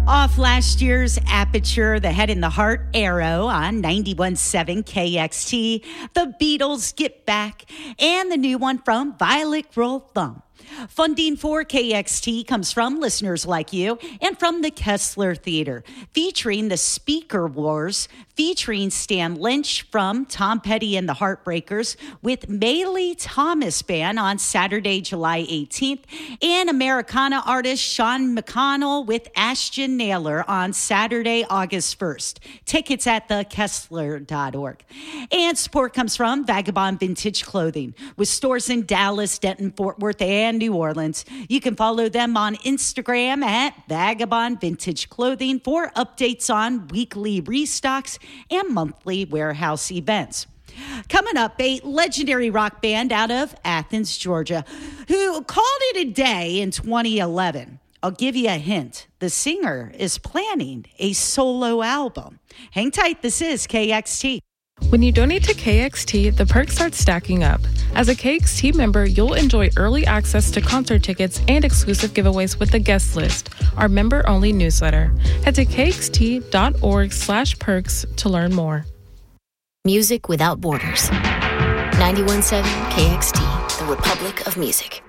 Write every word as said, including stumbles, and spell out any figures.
Off last year's Aperture, The Head and the Heart, Arrow on ninety-one point seven K X T, The Beatles, Get Back, and the new one from Violet Roll Thumb. Funding for K X T comes from listeners like you and from the Kessler Theater, featuring the Speaker Wars, featuring Stan Lynch from Tom Petty and the Heartbreakers with Maylee Thomas Band on Saturday, July eighteenth, and Americana artist Sean McConnell with Ashton Naylor on Saturday, August first. Tickets at the kessler dot org. And support comes from Vagabond Vintage Clothing, with stores in Dallas, Denton, Fort Worth, and New Orleans. You can follow them on Instagram at Vagabond Vintage Clothing for updates on weekly restocks and monthly warehouse events. Coming up, a legendary rock band out of Athens, Georgia, who called it a day in twenty eleven. I'll give you a hint. The singer is planning a solo album. Hang tight. This is K X T. When you donate to K X T, the perks start stacking up. As a K X T member, you'll enjoy early access to concert tickets and exclusive giveaways with the guest list, our member-only newsletter. Head to kxt.org slash perks to learn more. Music without borders. ninety-one point seven K X T, the Republic of Music.